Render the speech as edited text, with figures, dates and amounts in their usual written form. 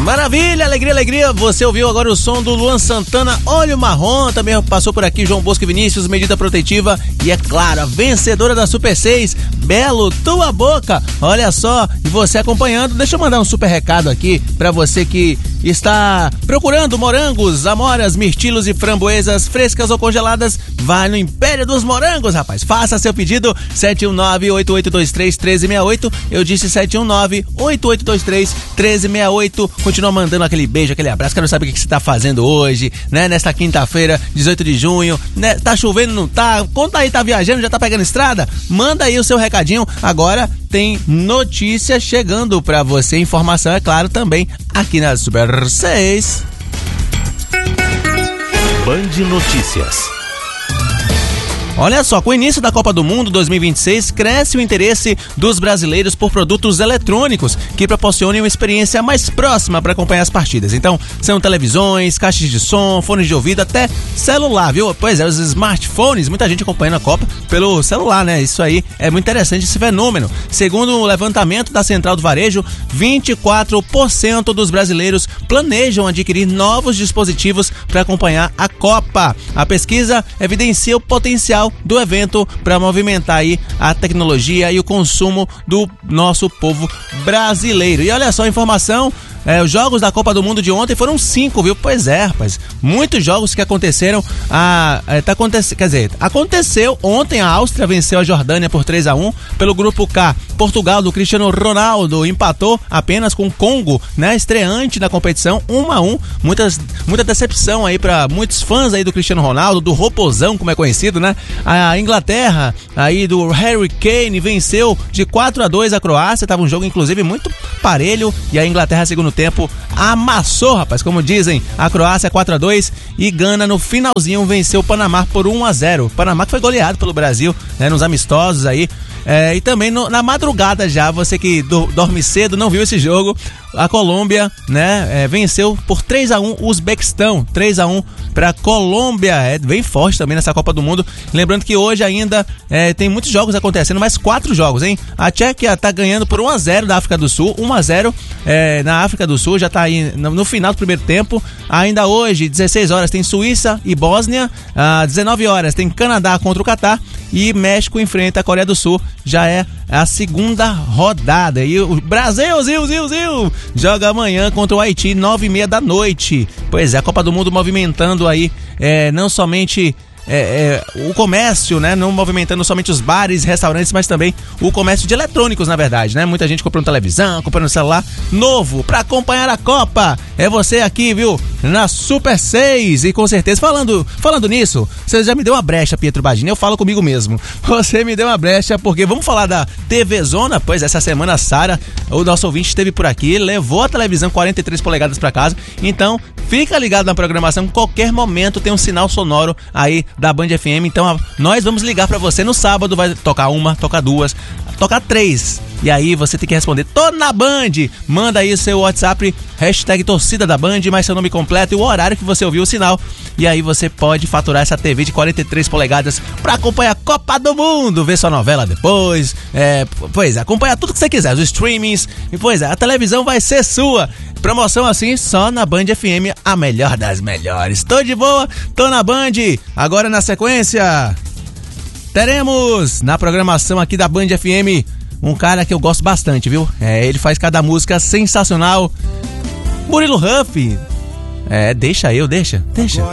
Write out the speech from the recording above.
Maravilha, alegria, alegria. Você ouviu agora o som do Luan Santana, Olho Marrom. Também passou por aqui João Bosco e Vinícius, Medida Protetiva. E é claro, a vencedora da Super 6, Belo, Tua Boca. Olha só, e você acompanhando. Deixa eu mandar um super recado aqui pra você que está procurando morangos, amoras, mirtilos e framboesas frescas ou congeladas. Vai no Império dos Morangos, rapaz. Faça seu pedido, 719-8823-1368. Eu disse 719-8823-1368. Continua mandando aquele beijo, aquele abraço. Quero saber o que você tá fazendo hoje, né? Nesta quinta-feira, 18 de junho, né? Tá chovendo, não tá? Conta aí, tá viajando, já tá pegando estrada? Manda aí o seu recadinho. Agora tem notícia chegando pra você. Informação, é claro, também aqui na Super 6. Band Notícias. Olha só, com o início da Copa do Mundo 2026, cresce o interesse dos brasileiros por produtos eletrônicos que proporcionem uma experiência mais próxima para acompanhar as partidas. Então, são televisões, caixas de som, fones de ouvido, até celular, viu? Pois é, os smartphones, muita gente acompanhando a Copa pelo celular, né? Isso aí é muito interessante, esse fenômeno. Segundo o levantamento da Central do Varejo, 24% dos brasileiros planejam adquirir novos dispositivos para acompanhar a Copa. A pesquisa evidencia o potencial do evento para movimentar aí a tecnologia e o consumo do nosso povo brasileiro. E olha só a informação, os jogos da Copa do Mundo de ontem foram 5, viu? Pois é, rapaz. Muitos jogos que aconteceram. Aconteceu ontem. A Áustria venceu a Jordânia por 3-1. Pelo grupo K, Portugal do Cristiano Ronaldo empatou apenas com o Congo, né? Estreante na competição, 1-1. Muita decepção aí para muitos fãs aí do Cristiano Ronaldo, do Roposão, como é conhecido, né? A Inglaterra aí do Harry Kane venceu de 4-2 a Croácia. Tava um jogo inclusive muito parelho e a Inglaterra, segundo tempo, amassou, rapaz, como dizem, a Croácia 4-2 e Gana no finalzinho venceu o Panamá por 1-0. Panamá que foi goleado pelo Brasil, né, nos amistosos aí. E também na madrugada já, você que dorme cedo, não viu esse jogo, a Colômbia, né, venceu por 3-1 o Uzbequistão, 3-1 pra Colômbia, bem forte também nessa Copa do Mundo. Lembrando que hoje ainda tem muitos jogos acontecendo, mais 4 jogos, hein? A Tchequia tá ganhando por 1-0 da África do Sul, 1-0 na África do Sul, já tá aí no final do primeiro tempo. Ainda hoje, 16 horas, tem Suíça e Bósnia, às 19 horas tem Canadá contra o Catar e México enfrenta a Coreia do Sul. Já é a segunda rodada. E o Brasil, joga amanhã contra o Haiti, 9h30 da noite. Pois é, a Copa do Mundo movimentando aí não somente o comércio, né? Não movimentando somente os bares, restaurantes, mas também o comércio de eletrônicos, na verdade, né? Muita gente comprando televisão, comprando celular novo pra acompanhar a Copa. É você aqui, viu? Na Super 6. E com certeza, falando nisso, você já me deu uma brecha, Pietro Bagini. Eu falo comigo mesmo. Você me deu uma brecha, porque vamos falar da TV Zona. Pois essa semana a Sara, o nosso ouvinte, esteve por aqui, levou a televisão 43 polegadas pra casa. Então, fica ligado na programação. Qualquer momento tem um sinal sonoro aí da Band FM, então nós vamos ligar pra você no sábado, vai tocar uma, tocar duas, tocar 3, e aí você tem que responder, tô na Band, manda aí o seu WhatsApp, hashtag torcida da Band, mais seu nome completo e o horário que você ouviu o sinal, e aí você pode faturar essa TV de 43 polegadas pra acompanhar a Copa do Mundo, ver sua novela depois, acompanhar tudo que você quiser, os streamings, e a televisão vai ser sua. Promoção assim só na Band FM, a melhor das melhores. Tô de boa, tô na Band. Agora na sequência, teremos na programação aqui da Band FM um cara que eu gosto bastante, viu? Ele faz cada música sensacional. Murilo Huff. Deixa.